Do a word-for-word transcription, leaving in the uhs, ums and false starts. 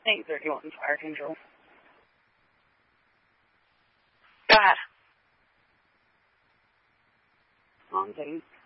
eight thirty-one, fire control. Go ahead. On date.